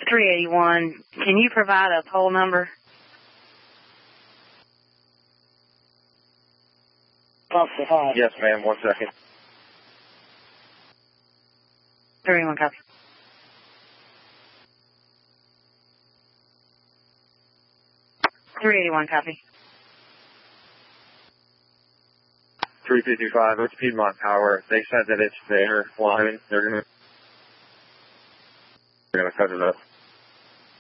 381. Can you provide a poll number? Yes, ma'am. 1 second. 381, copy. .381, copy. 355. It's Piedmont Power. They said that it's their line. They're gonna cut it up.